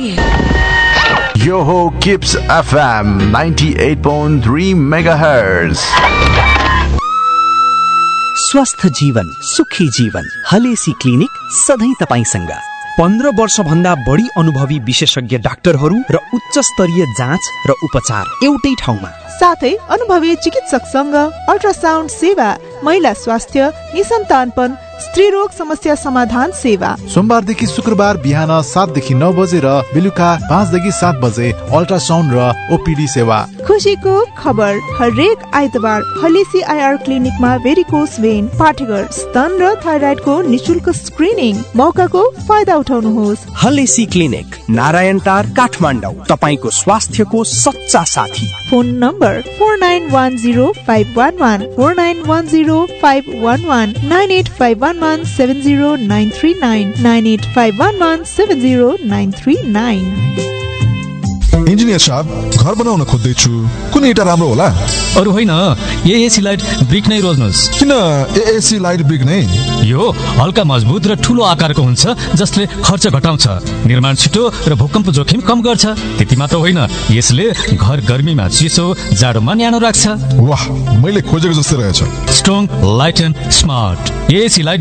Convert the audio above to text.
you. Yo ho Kips FM 98.3 MHz. स्वस्थ जीवन सुखी जीवन हलेसी क्लिनिक सधैं तपाईसँग 15 वर्षभन्दा बढी अनुभवी विशेषज्ञ डाक्टरहरू र उच्च स्तरीय जाँच र उपचार एउटै ठाउँमा, साथै अनुभवी चिकित्सकसँग अल्ट्रासाउन्ड सेवा, महिला स्वास्थ्य, निसन्तानपन, स्त्री रोग समस्या समाधान सेवा। सोमबारदेखि शुक्रबार बिहान 7 देखि 9 बजे र बेलुका 5 देखि 7 बजे अल्ट्रासाउन्ड र ओपीडी सेवा। खुसीको खबर, हरेक आइतबार हलेसी आईआर क्लिनिकमा भेरिकोस भेन, पाठेघर, स्तन र थाइराइडको निशुल्क स्क्रिनिङ। मौकाको फाइदा उठाउनुहोस्। हलेसी क्लिनिक, नारायण टार, काठमाडौँ, तपाईको स्वास्थ्यको सच्चा साथी। Phone number 49105111 49105111 9851170939 9851170939। इन्जिनियर साहब, घर बनाउन खोज्दैछु, कुन इटा राम्रो होला? अरु होइन, एएसी लाइट ब्रिक नै रोज्नुहोस्। किन एएसी लाइट ब्रिक नै? यो हल्का मजबुत र ठूलो आकारको हुन्छ, जसले खर्च घटाउँछ, निर्माण छिटो र भूकम्प जोखिम कम गर्छ। त्यति मात्र होइन, यसले घर गर्मीमा चिसो, जाडोमा न्यानो राख्छ। वाह, मैले खोजेको जस्तै रहेछ। Strong, light and smart AAC light